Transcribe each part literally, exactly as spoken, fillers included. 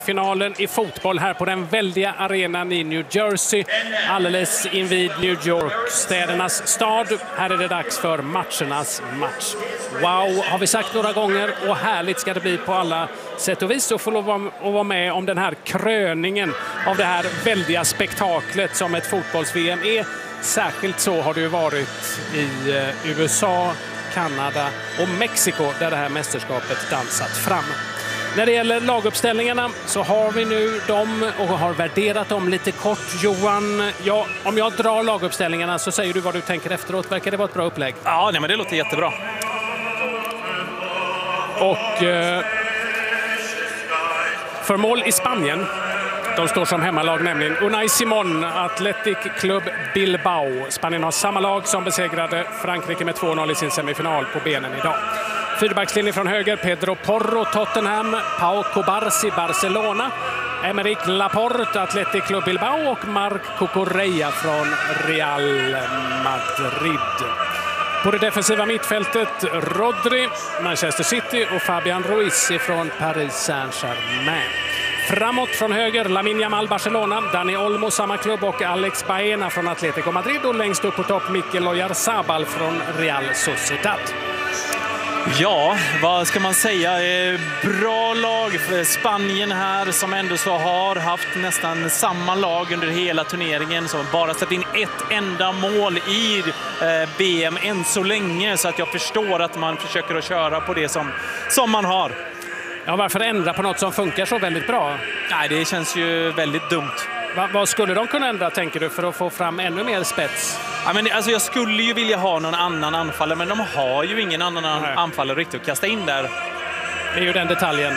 Finalen i fotboll här på den väldiga arenan i New Jersey, alldeles invid New York, städernas stad. Här är det dags för matchernas match. Wow, har vi sagt några gånger, och härligt ska det bli på alla sätt och vis att få lov att vara med om den här kröningen av det här väldiga spektaklet som ett fotbolls-V M är. Särskilt så har det ju varit i U S A, Kanada och Mexiko där det här mästerskapet dansat fram. När det gäller laguppställningarna så har vi nu dem och har värderat dem lite kort. Johan, ja, om jag drar laguppställningarna så säger du vad du tänker efteråt. Verkar det vara ett bra upplägg? Ja, nej, men det låter jättebra. Och eh, för mål i Spanien, de står som hemmalag nämligen Unai Simón, Athletic Club Bilbao. Spanien har samma lag som besegrade Frankrike med två noll i sin semifinal på benen idag. Fyrbackslinje från höger, Pedro Porro, Tottenham, Pau Cubarsí, Barcelona, Emeric Laporte, Athletic Club Bilbao och Marc Cucurella från Real Madrid. På det defensiva mittfältet, Rodri, Manchester City och Fabian Ruiz från Paris Saint-Germain. Framåt från höger, Lamine Yamal, Barcelona, Dani Olmo, samma klubb, och Alex Baena från Atletico Madrid. Och längst upp på topp, Mikel Oyarzabal från Real Sociedad. Ja, vad ska man säga? Bra lag för Spanien här, som ändå så har haft nästan samma lag under hela turneringen, som bara satt in ett enda mål i B M än så länge, så att jag förstår att man försöker att köra på det som, som man har. Ja, varför ändra på något som funkar så väldigt bra? Nej, det känns ju väldigt dumt. Va, vad skulle de kunna ändra, tänker du, för att få fram ännu mer spets? Ja, men alltså jag skulle ju vilja ha någon annan anfallare, men de har ju ingen annan Nej. anfallare riktigt att kasta in där. Det är ju den detaljen.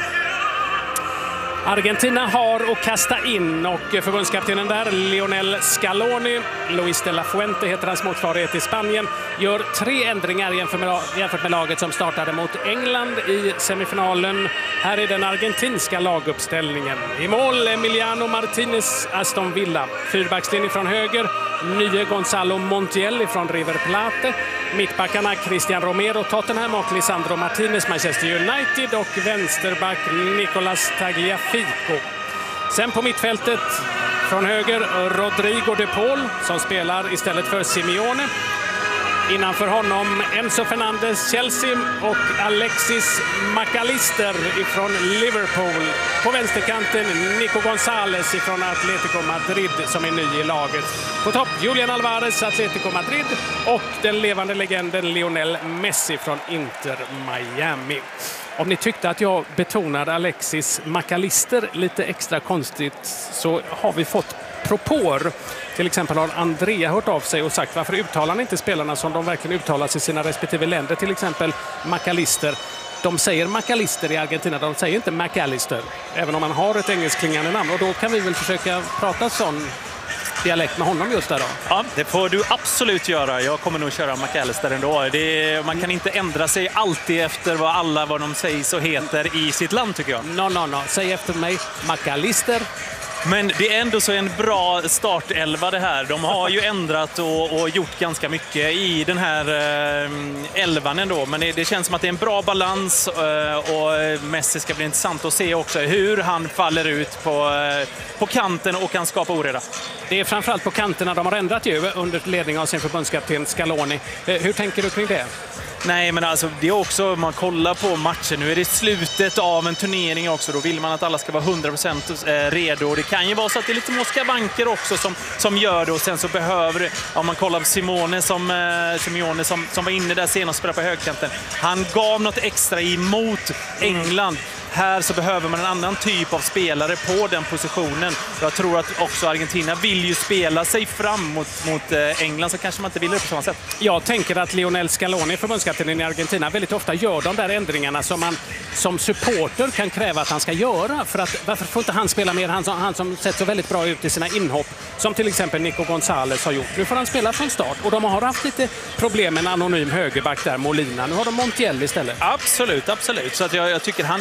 Argentina har att kasta in, och förbundskaptenen där, Lionel Scaloni, Luis de la Fuente heter hans motsvarighet i Spanien, gör tre ändringar jämfört med laget som startade mot England i semifinalen. Här är den argentinska laguppställningen. I mål Emiliano Martinez, Aston Villa. Fyrbackslinje från höger, nye Gonzalo Montiel från River Plate. Mittbackarna Christian Romero, Tottenham, och Lisandro Martinez, Manchester United, och vänsterback Nicolas Tagliafico. Sen på mittfältet från höger, Rodrigo de Paul som spelar istället för Simeone. Innanför honom Enzo Fernandez, Chelsea, och Alexis McAllister från Liverpool. På vänsterkanten Nico González från Atletico Madrid som är ny i laget. På topp Julian Alvarez, Atletico Madrid, och den levande legenden Lionel Messi från Inter Miami. Om ni tyckte att jag betonade Alexis McAllister lite extra konstigt, så har vi fått propåer. Till exempel har Andrea hört av sig och sagt, varför uttalar ni inte spelarna som de verkligen uttalas i sina respektive länder? Till exempel McAllister. De säger McAllister i Argentina, de säger inte McAllister. Även om man har ett engelskklingande namn. Och då kan vi väl försöka prata sån dialekt med honom just där då. Ja, det får du absolut göra. Jag kommer nog köra McAllister ändå. Det är, man kan inte ändra sig alltid efter vad alla vad de säger så heter i sitt land, tycker jag. No, no, no. Säg efter mig McAllister. Men det är ändå så en bra startelva det här. De har ju ändrat och, och gjort ganska mycket i den här eh, elvan ändå. Men det, det känns som att det är en bra balans, eh, och Messi ska bli intressant att se också hur han faller ut på, eh, på kanten och kan skapa oreda. Det är framförallt på kanterna de har ändrat ju under ledning av sin förbundskapten Scaloni. Eh, hur tänker du kring det? Nej, men alltså det är också, om man kollar på matchen, nu är det slutet av en turnering också, då vill man att alla ska vara hundra procent redo. Det kan ju vara så att det är lite moskavanker också som, som gör det, och sen så behöver, om man kollar på Simone som, eh, Simeone som, som var inne där senast och spelade på högkanten, han gav något extra emot England. Här så behöver man en annan typ av spelare på den positionen. Jag tror att också Argentina vill ju spela sig fram mot, mot England, så kanske man inte vill det på samma sätt. Jag tänker att Lionel Scaloni, förbundskaptenen i Argentina, väldigt ofta gör de där ändringarna som man som supporter kan kräva att han ska göra. För att, varför får inte han spela mer? Han som, han som sett så väldigt bra ut i sina inhopp, som till exempel Nico González har gjort. Nu får han spela från start, och de har haft lite problem med en anonym högerback där, Molina. Nu har de Montiel istället. Absolut, absolut. Så att jag, jag tycker han är inte fel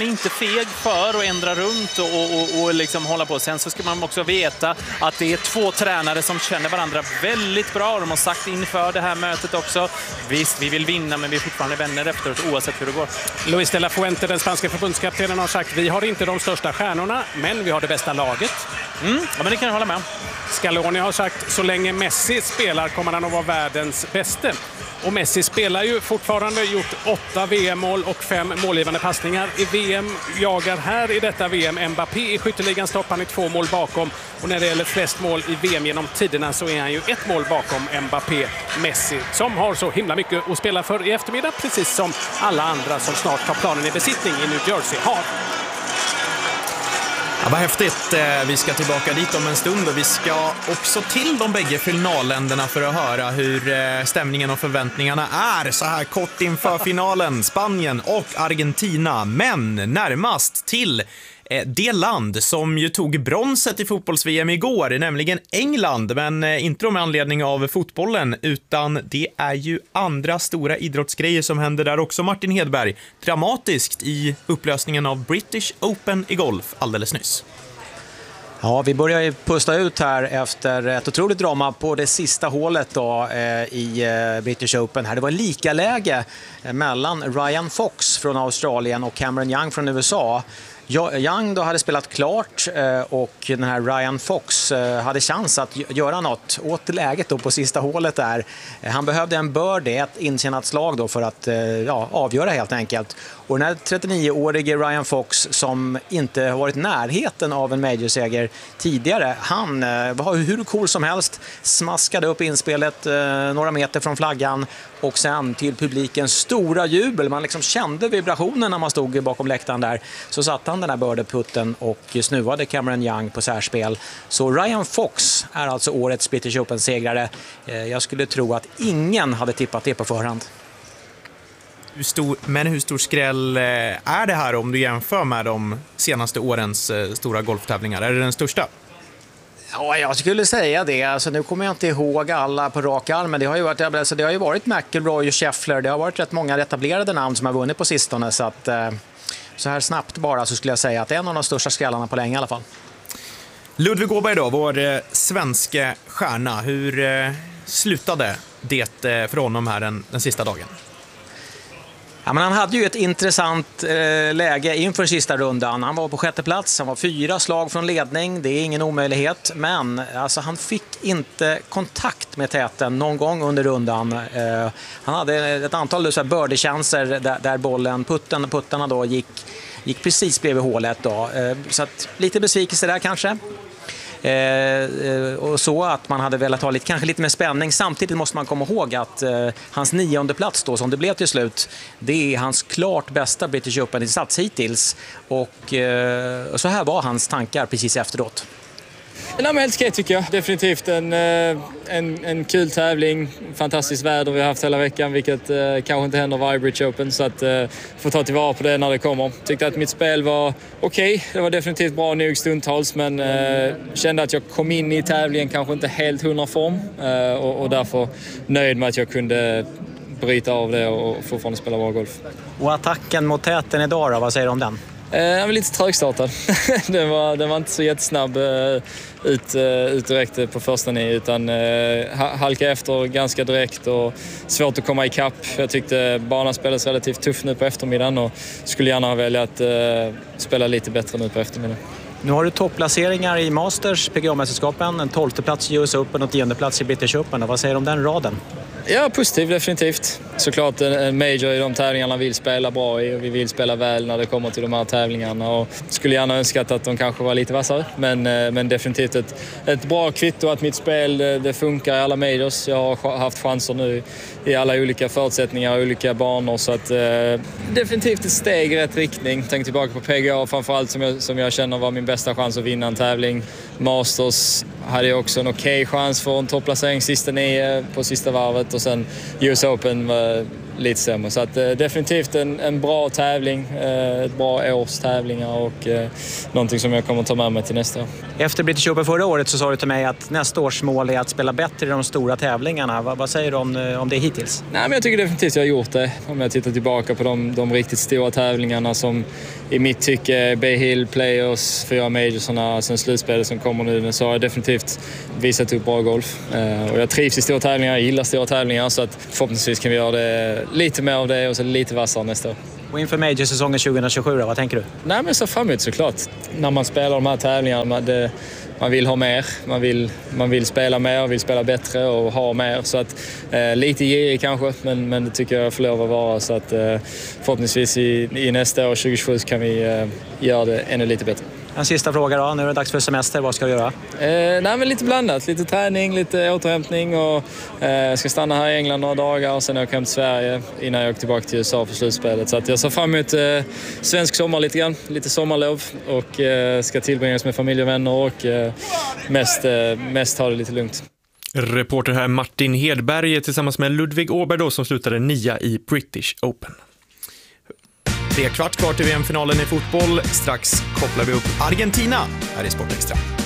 feg för att ändra runt och, och, och liksom hålla på. Sen så ska man också veta att det är två tränare som känner varandra väldigt bra. De har sagt inför det här mötet också. Visst, vi vill vinna, men vi är fortfarande vänner efteråt oavsett hur det går. Luis de la Fuente, den spanska förbundskaptenen, har sagt: vi har inte de största stjärnorna, men vi har det bästa laget. Mm, ja, men det kan jag hålla med om. Scaloni har sagt: så länge Messi spelar kommer han att vara världens bäste. Och Messi spelar ju fortfarande, gjort åtta V M-mål och fem målgivande passningar. I V M jagar här i detta V M Mbappé i skytteligans topp. Han är två mål bakom. Och när det gäller flest mål i V M genom tiderna så är han ju ett mål bakom Mbappé. Messi, som har så himla mycket att spela för i eftermiddag, precis som alla andra som snart tar planen i besittning i New Jersey har. Ja, vad häftigt. Vi ska tillbaka dit om en stund och vi ska också till de bägge finalländerna för att höra hur stämningen och förväntningarna är så här kort inför finalen. Spanien och Argentina, men närmast till det land som ju tog bronset i fotbolls-V M igår, nämligen England, men inte med anledning av fotbollen, utan det är ju andra stora idrottsgrejer som händer där också, Martin Hedberg. Dramatiskt i upplösningen av British Open i golf alldeles nyss. Ja, vi börjar ju pusta ut här efter ett otroligt drama på det sista hålet då, eh, i eh, British Open. Här det var lika läge eh, mellan Ryan Fox från Australien och Cameron Young från U S A. Young då hade spelat klart och den här Ryan Fox hade chans att göra något åt läget då på sista hålet där. Han behövde en birdie, ett intjänat slag då för att ja, avgöra helt enkelt. Och den här trettionio-årige Ryan Fox som inte har varit närheten av en majorseger tidigare, han var hur cool som helst, smaskade upp inspelet några meter från flaggan och sen till publikens stora jubel. Man liksom kände vibrationen när man stod bakom läktaren där. Så satt han den här bördeputten och snuvade Cameron Young på särspel. Så Ryan Fox är alltså årets British Open-segrare. Jag skulle tro att ingen hade tippat det på förhand. Hur stor, men hur stor skräll är det här om du jämför med de senaste årens stora golftävlingar? Är det den största? Ja, jag skulle säga det. Alltså, nu kommer jag inte ihåg alla på rak arm, men det har ju varit, alltså, det har ju varit McIlroy och Scheffler. Det har varit rätt många etablerade namn som har vunnit på sistone. Så, att, så här snabbt bara så skulle jag säga att det är en av de största skrällarna på länge i alla fall. Ludvig Åberg då, vår svenska stjärna. Hur slutade det för honom här den, den sista dagen? Ja, men han hade ju ett intressant eh, läge inför sista rundan. Han var på sjätte plats, han var fyra slag från ledning. Det är ingen omöjlighet, men alltså, han fick inte kontakt med täten någon gång under rundan. Eh, han hade ett antal birdie-chanser där, där bollen, putten, puttarna då gick, gick precis bredvid hålet. Då. Eh, så att, lite besvikelse där kanske. Eh, och så att man hade velat ha lite, kanske lite mer spänning. Samtidigt måste man komma ihåg att eh, hans nionde plats då, som det blev till slut, det är hans klart bästa British Open-insats hittills. Och eh, så här var hans tankar precis efteråt. Nej, men helt okej tycker jag. Definitivt en, en, en kul tävling. Fantastiskt väder vi har haft hela veckan, vilket eh, kanske inte händer varje British Open. Så att eh, få ta tillvara på det när det kommer. Tyckte att mitt spel var okej. Okay. Det var definitivt bra nog stundtals, men eh, kände att jag kom in i tävlingen kanske inte helt hundra form. Eh, och, och därför nöjd med att jag kunde bryta av det och fortfarande spela bra golf. Och attacken mot täten idag då, vad säger du om den? Jag var lite trögstartad. den, var, den var inte så jättesnabb ut, ut direkt på första nio, utan halka efter ganska direkt och svårt att komma ikapp. Jag tyckte banan spelades relativt tuff nu på eftermiddagen och skulle gärna ha velat spela lite bättre nu på eftermiddagen. Nu har du topplaceringar i Masters, P G A-mästerskapen, en tolfte plats i U S Open och tionde plats i British Open. Vad säger du om den raden? Ja, positiv definitivt. Såklart en major i de tävlingarna vill spela bra i och vi vill spela väl när det kommer till de här tävlingarna. Och skulle gärna önskat att de kanske var lite vassare, men, men definitivt ett, ett bra kvitto att mitt spel det, det funkar i alla majors. Jag har haft chanser nu i alla olika förutsättningar och olika banor, så att eh, definitivt ett steg i rätt riktning. Tänk tillbaka på P G A framförallt som jag, som jag känner var min bästa chans att vinna en tävling. Masters hade jag också en okej chans för en topplacering sista nio på sista varvet och sen U S Open var lite sämre. Så att, eh, definitivt en, en bra tävling, eh, ett bra års tävlingar och eh, någonting som jag kommer att ta med mig till nästa år. Efter British Open förra året så sa du till mig att nästa års mål är att spela bättre i de stora tävlingarna. Va, vad säger du om, om det hittills? Nej, men jag tycker definitivt jag har gjort det. Om jag tittar tillbaka på de, de riktigt stora tävlingarna som i mitt tycke Bay Hill, Players, fyra majorsarna, sen slutspelet som kommer nu, så har jag definitivt visat upp bra golf. Och jag trivs i stora tävlingar, jag gillar stora tävlingar, så att förhoppningsvis kan vi göra det lite mer av det och så lite vassare nästa år. Och inför Major-säsongen tjugohundratjugosju då, vad tänker du? Nej, men så framåt såklart. När man spelar de här tävlingarna, det, man vill ha mer, man vill, man vill spela mer, vill spela bättre och ha mer. Så att, eh, lite girig kanske, men, men det tycker jag får lov att vara. Så att, eh, förhoppningsvis i, i nästa år, tjugohundratjugosju, kan vi eh, göra det ännu lite bättre. En sista fråga då, nu är det dags för semester, vad ska du göra? Eh, nej, men lite blandat, lite träning, lite återhämtning och eh, ska stanna här i England några dagar och sen åka hem till Sverige innan jag åker tillbaka till U S A för slutspelet. Så att jag ser fram emot eh, svensk sommar lite grann, lite sommarlov och eh, ska tillbringas med familj och vänner och eh, mest, eh, mest ha det lite lugnt. Reporter här Martin Hedberg tillsammans med Ludvig Åberg då, som slutade nia i British Open. Tre kvart kvar till V M-finalen i fotboll. Strax kopplar vi upp Argentina här i Sportextra.